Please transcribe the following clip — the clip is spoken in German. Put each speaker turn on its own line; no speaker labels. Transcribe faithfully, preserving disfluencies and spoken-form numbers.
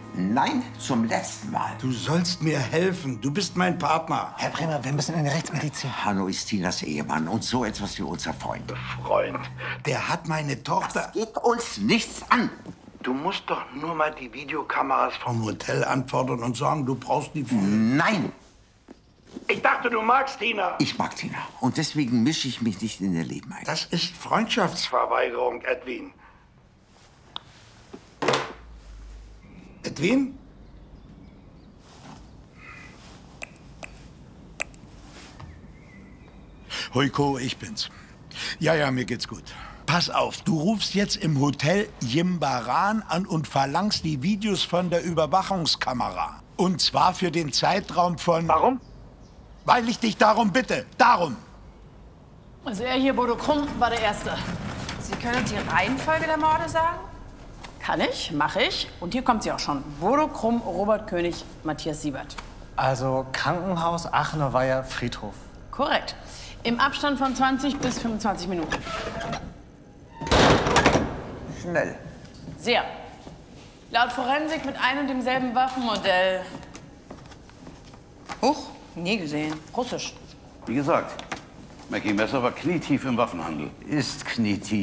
Nein, zum letzten Mal.
Du sollst mir helfen. Du bist mein Partner.
Herr Bremer, wir müssen in die Rechtsmedizin.
Hanno ist Tinas Ehemann und so etwas wie unser Freund.
Freund, der hat meine Tochter...
Das geht uns nichts an.
Du musst doch nur mal die Videokameras vom Hotel anfordern und sagen, du brauchst die...
Nein,
Ich dachte, du magst Tina.
ich mag Tina. Und deswegen mische ich mich nicht in ihr Leben ein.
Das ist Freundschaftsverweigerung, Edwin. Edwin? Heiko, ich bin's. Ja, ja, mir geht's gut. Pass auf, du rufst jetzt im Hotel Jimbaran an und verlangst die Videos von der Überwachungskamera. Und zwar für den Zeitraum von...
Warum?
Weil ich dich darum bitte. Darum.
Also er hier, Bodo Krumm, war der Erste.
Sie können uns die Reihenfolge der Morde sagen?
Kann ich, mache ich. Und hier kommt sie auch schon. Bodo Krumm, Robert König, Matthias Siebert.
Also Krankenhaus, Aachener Weiher, Friedhof.
Korrekt. Im Abstand von zwanzig bis fünfundzwanzig Minuten.
Schnell.
Sehr. Laut Forensik mit einem und demselben Waffenmodell.
Huch, nie gesehen.
Russisch.
Wie gesagt, Mackie Messer war knietief im Waffenhandel.
Ist knietief.